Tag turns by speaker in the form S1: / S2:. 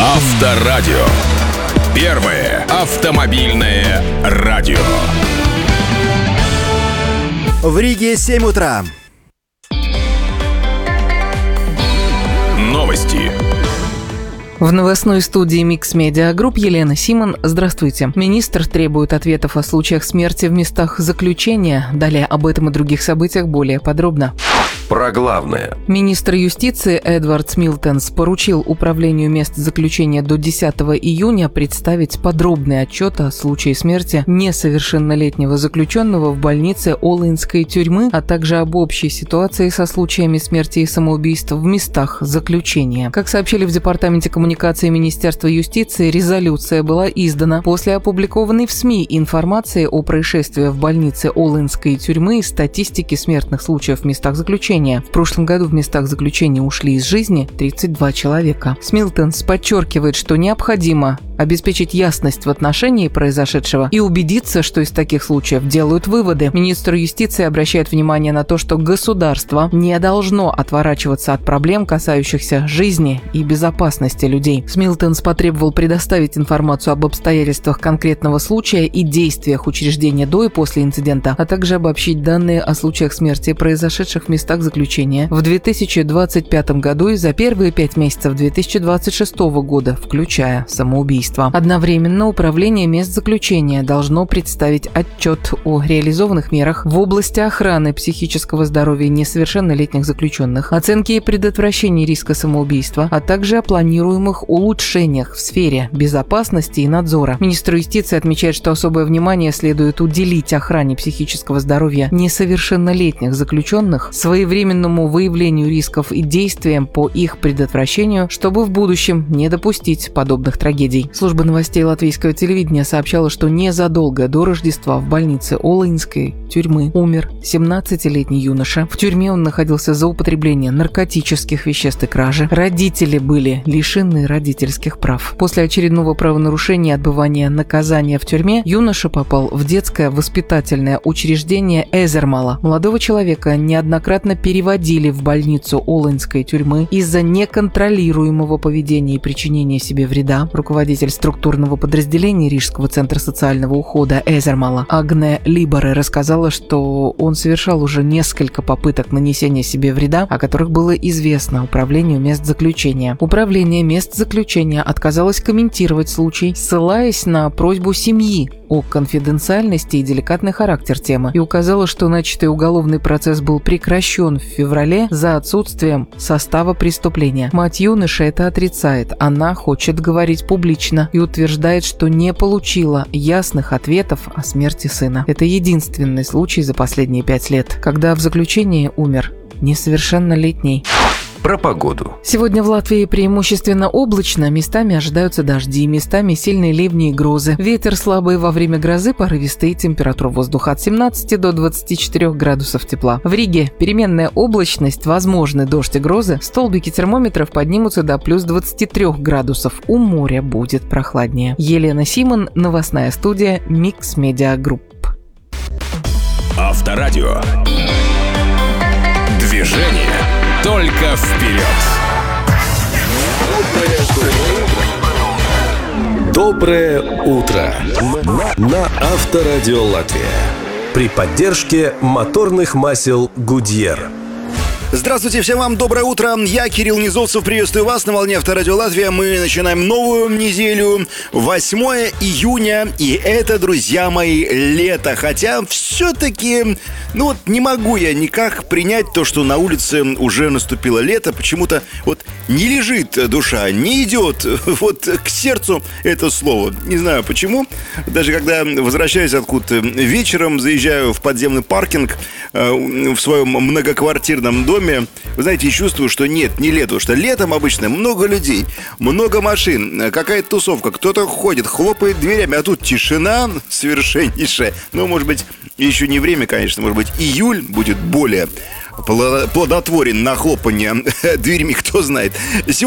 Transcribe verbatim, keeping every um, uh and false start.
S1: Авторадио. Первое автомобильное радио.
S2: В Риге семь утра.
S1: Новости.
S3: В новостной студии Mix Media Group Елена Симон. Здравствуйте. Министр требует ответов о случаях смерти в местах заключения. Далее об этом и других событиях более подробно.
S4: Про главное.
S3: Министр юстиции Эдвард Милтенс поручил Управлению мест заключения до десятого июня представить подробный отчет о случае смерти несовершеннолетнего заключенного в больнице Олынской тюрьмы, а также об общей ситуации со случаями смерти и самоубийств в местах заключения. Как сообщили в Департаменте коммуникации Министерства юстиции, резолюция была издана после опубликованной в СМИ информации о происшествии в больнице Олынской тюрьмы и статистике смертных случаев в местах заключения. В прошлом году в местах заключения ушли из жизни тридцать два человека. Милтенс подчеркивает, что необходимо обеспечить ясность в отношении произошедшего и убедиться, что из таких случаев делают выводы. Министр юстиции обращает внимание на то, что государство не должно отворачиваться от проблем, касающихся жизни и безопасности людей. Милтенс потребовал предоставить информацию об обстоятельствах конкретного случая и действиях учреждения до и после инцидента, а также обобщить данные о случаях смерти, произошедших в местах заключения в две тысячи двадцать пятом году и за первые пять месяцев две тысячи двадцать шестого года, включая самоубийство. Одновременно Управление мест заключения должно представить отчет о реализованных мерах в области охраны психического здоровья несовершеннолетних заключенных, оценки и предотвращения риска самоубийства, а также о планируемых улучшениях в сфере безопасности и надзора. Министр юстиции отмечает, что особое внимание следует уделить охране психического здоровья несовершеннолетних заключенных, своевременному выявлению рисков и действиям по их предотвращению, чтобы в будущем не допустить подобных трагедий. Служба новостей латвийского телевидения сообщала, что незадолго до Рождества в больнице Олынской тюрьмы умер семнадцатилетний юноша. В тюрьме он находился за употребление наркотических веществ и кражи. Родители были лишены родительских прав. После очередного правонарушения и отбывания наказания в тюрьме юноша попал в детское воспитательное учреждение Эзермала. Молодого человека неоднократно переводили в больницу Олынской тюрьмы из-за неконтролируемого поведения и причинения себе вреда. Руководитель структурного подразделения Рижского центра социального ухода Эзермала Агне Либоре рассказала, что он совершал уже несколько попыток нанесения себе вреда, о которых было известно Управлению мест заключения. Управление мест заключения отказалось комментировать случай, ссылаясь на просьбу семьи о конфиденциальности и деликатный характер темы, и указала, что начатый уголовный процесс был прекращен в феврале за отсутствием состава преступления. Мать юноши это отрицает. Она хочет говорить публично и утверждает, что не получила ясных ответов о смерти сына. Это единственный случай за последние пять лет, когда в заключении умер несовершеннолетний.
S4: Про погоду.
S3: Сегодня в Латвии преимущественно облачно, местами ожидаются дожди, местами сильные ливни и грозы. Ветер слабый во время грозы, порывистый, температура воздуха от семнадцати до двадцати четырёх градусов тепла. В Риге переменная облачность, возможны дождь и грозы, столбики термометров поднимутся до плюс двадцати трёх градусов, у моря будет прохладнее. Елена Симон, новостная студия Mix Media Group.
S1: Авторадио. Движение только вперед.
S5: Доброе утро на Авторадио Латвия. При поддержке моторных масел Goodyear.
S2: Здравствуйте, всем вам доброе утро. Я, Кирилл Низовцев, приветствую вас на волне Авторадио Латвия. Мы начинаем новую неделю, восьмое июня, и это, друзья мои, лето. Хотя все-таки, ну вот не могу я никак принять то, что на улице уже наступило лето. Почему-то вот не лежит душа, не идет вот к сердцу это слово. Не знаю почему. Даже когда возвращаюсь откуда-то вечером, заезжаю в подземный паркинг э, в своем многоквартирном доме, вы знаете, и чувствую, что нет, не лето, потому что летом обычно много людей, много машин, какая-то тусовка, кто-то ходит, хлопает дверями, а тут тишина совершеннейшая. Ну, может быть, еще не время, конечно, может быть, июль будет более плодотворен на хлопанье дверьми, кто знает. Сегодня